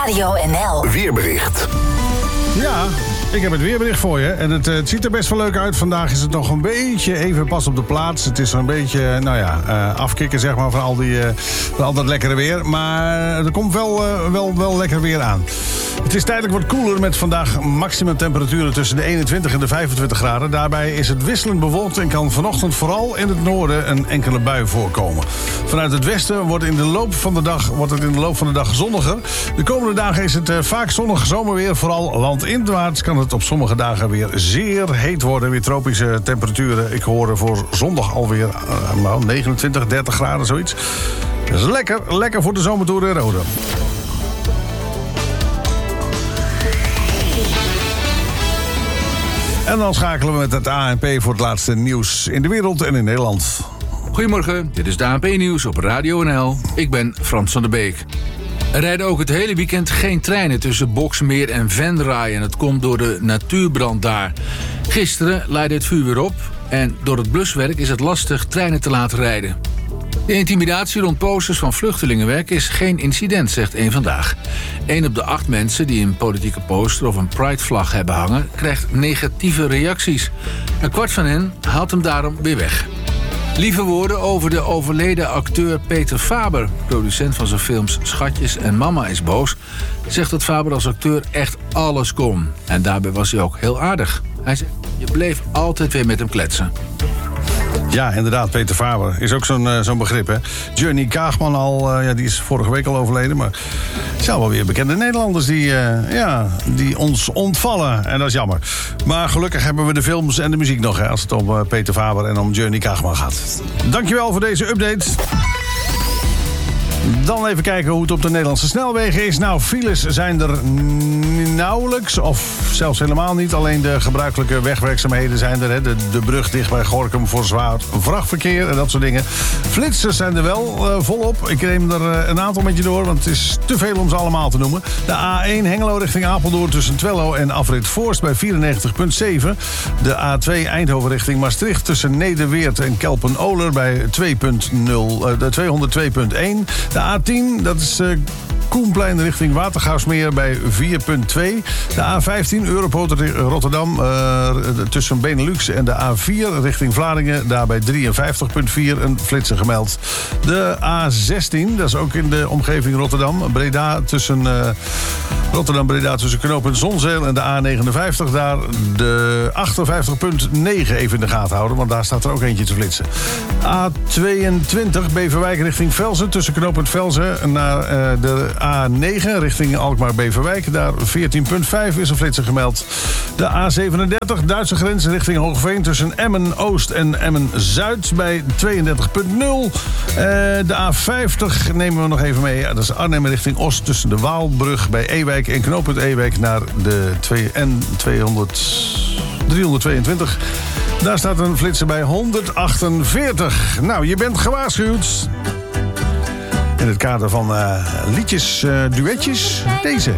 Radio NL. Weerbericht. Ja, ik heb het weerbericht voor je. En het ziet er best wel leuk uit. Vandaag is het nog een beetje even pas op de plaats. Het is een beetje, afkicken zeg maar van al dat lekkere weer. Maar er komt wel lekker weer aan. Het is tijdelijk wat koeler met vandaag maximum temperaturen tussen de 21 en de 25 graden. Daarbij is het wisselend bewolkt en kan vanochtend vooral in het noorden een enkele bui voorkomen. Vanuit het westen wordt het in de loop van de dag zonniger. De komende dagen is het vaak zonnig zomerweer. Vooral landinwaarts kan het op sommige dagen weer zeer heet worden. Weer tropische temperaturen. Ik hoorde voor zondag alweer 29, 30 graden, zoiets. Dat is lekker voor de zomertour in Rode. En dan schakelen we met het ANP voor het laatste nieuws in de wereld en in Nederland. Goedemorgen, dit is de ANP-nieuws op Radio NL. Ik ben Frans van der Beek. Er rijden ook het hele weekend geen treinen tussen Boxmeer en Venray. En het komt door de natuurbrand daar. Gisteren leidde het vuur weer op. En door het bluswerk is het lastig treinen te laten rijden. De intimidatie rond posters van vluchtelingenwerk is geen incident, zegt Eén Vandaag. 1 op de 8 mensen die een politieke poster of een Pride-vlag hebben hangen, krijgt negatieve reacties. Een kwart van hen haalt hem daarom weer weg. Lieve woorden over de overleden acteur Peter Faber. Producent van zijn films Schatjes en Mama is boos, zegt dat Faber als acteur echt alles kon. En daarbij was hij ook heel aardig. Hij zegt, je bleef altijd weer met hem kletsen. Ja, inderdaad, Peter Faber is ook zo'n begrip, hè. Johnny Kaagman die is vorige week al overleden, maar het zijn wel weer bekende Nederlanders die ons ontvallen. En dat is jammer. Maar gelukkig hebben we de films en de muziek nog, hè, als het om Peter Faber en om Johnny Kaagman gaat. Dankjewel voor deze update. Dan even kijken hoe het op de Nederlandse snelwegen is. Nou, files zijn er nauwelijks, of zelfs helemaal niet. Alleen de gebruikelijke wegwerkzaamheden zijn er. Hè. De brug dicht bij Gorinchem voor zwaar vrachtverkeer en dat soort dingen. Flitsers zijn er wel volop. Ik neem er een aantal met je door, want het is te veel om ze allemaal te noemen. De A1 Hengelo richting Apeldoorn tussen Twello en Afrit Voorst bij 94,7. De A2 Eindhoven richting Maastricht tussen Nederweert en Kelpen-Oler bij 202,1. De A10, dat is Koenplein richting Watergraafsmeer bij 4,2. De A15 Europoort Rotterdam tussen Benelux en de A4 richting Vlaardingen. Daar bij 53,4 een flitser gemeld. De A16, dat is ook in de omgeving Rotterdam. Breda tussen Rotterdam-Breda tussen knooppunt Zonzeel en de A59. Daar de 58,9 even in de gaten houden, want daar staat er ook eentje te flitsen. A22 Beverwijk richting Velzen tussen knooppunt Velzen naar de A9 richting Alkmaar-Beverwijk. Daar 14,5 is een flitser gemeld. De A37 Duitse grens richting Hoogveen tussen Emmen-Oost en Emmen-Zuid bij 32,0. De A50 nemen we nog even mee. Dat is Arnhem richting Oost tussen de Waalbrug bij Ewijk en knooppunt Ewijk naar de 322. Daar staat een flitser bij 148. Nou, je bent gewaarschuwd. In het kader van liedjes, duetjes, deze.